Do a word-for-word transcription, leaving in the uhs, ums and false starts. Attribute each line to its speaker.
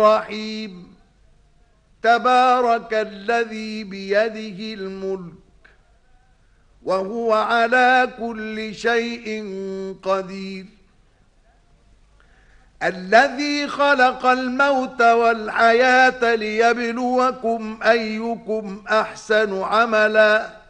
Speaker 1: الرحيم. تبارك الذي بيده الملك وهو على كل شيء قدير. الذي خلق الموت والحياة ليبلوكم أيكم أحسن عملا